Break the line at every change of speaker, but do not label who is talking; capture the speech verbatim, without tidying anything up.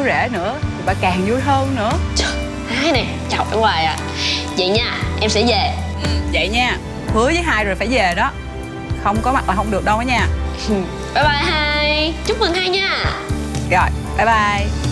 chú rể nữa thì bà càng vui hơn nữa.
Trời, Hai nè, chọc em hoài à. Vậy nha, em sẽ về.
Ừ, vậy nha, hứa với Hai rồi phải về đó, không có mặt là không được đâu á nha.
Bye bye Hai, chúc mừng Hai nha.
Rồi, bye bye.